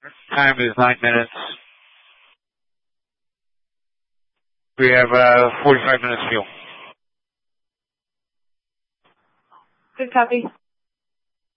Time is 9 minutes. We have 45 minutes fuel. Good copy.